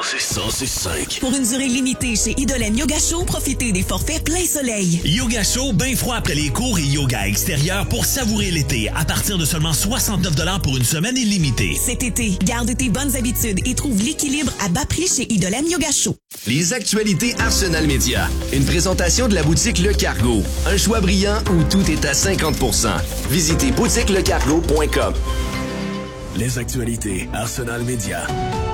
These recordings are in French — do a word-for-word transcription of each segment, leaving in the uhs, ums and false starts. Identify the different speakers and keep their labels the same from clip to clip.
Speaker 1: c'est ça, c'est cinq.
Speaker 2: Pour une durée limitée chez Idolène Yoga Show, profitez des forfaits plein soleil.
Speaker 1: Yoga Show, bien froid après les cours et yoga extérieur pour savourer l'été à partir de seulement soixante-neuf dollars pour une semaine illimitée.
Speaker 2: Cet été, garde tes bonnes habitudes et trouve l'équilibre à bas prix chez Idolène Yoga Show.
Speaker 3: Les actualités Arsenal Média. Une présentation de la boutique Le Cargo. Un choix brillant où tout est à cinquante pour cent. Visitez boutique le cargo point com.
Speaker 1: Les actualités Arsenal Média.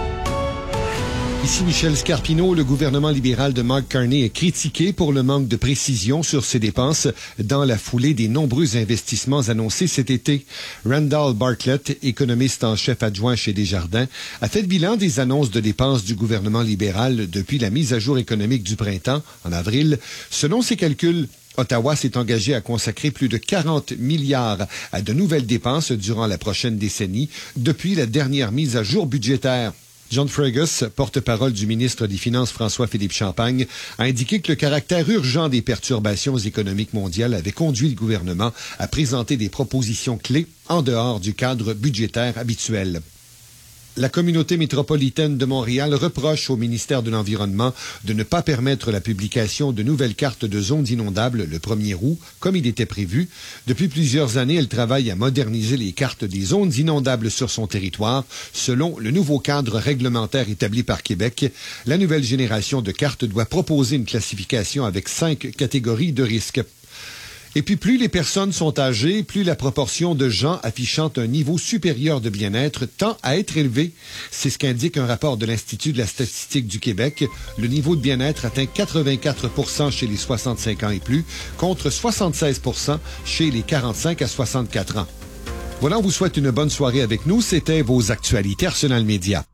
Speaker 4: Ici Michel Scarpino. Le gouvernement libéral de Mark Carney est critiqué pour le manque de précision sur ses dépenses dans la foulée des nombreux investissements annoncés cet été. Randall Bartlett, économiste en chef adjoint chez Desjardins, a fait le bilan des annonces de dépenses du gouvernement libéral depuis la mise à jour économique du printemps, en avril. Selon ses calculs, Ottawa s'est engagé à consacrer plus de quarante milliards à de nouvelles dépenses durant la prochaine décennie depuis la dernière mise à jour budgétaire. John Fergus, porte-parole du ministre des Finances François-Philippe Champagne, a indiqué que le caractère urgent des perturbations économiques mondiales avait conduit le gouvernement à présenter des propositions clés en dehors du cadre budgétaire habituel. La communauté métropolitaine de Montréal reproche au ministère de l'Environnement de ne pas permettre la publication de nouvelles cartes de zones inondables le premier août, comme il était prévu. Depuis plusieurs années, elle travaille à moderniser les cartes des zones inondables sur son territoire, selon le nouveau cadre réglementaire établi par Québec. La nouvelle génération de cartes doit proposer une classification avec cinq catégories de risques. Et puis, plus les personnes sont âgées, plus la proportion de gens affichant un niveau supérieur de bien-être tend à être élevée. C'est ce qu'indique un rapport de l'Institut de la statistique du Québec. Le niveau de bien-être atteint quatre-vingt-quatre pour cent chez les soixante-cinq ans et plus, contre soixante-seize pour cent chez les quarante-cinq à soixante-quatre ans. Voilà, on vous souhaite une bonne soirée avec nous. C'était vos actualités Arsenal Média.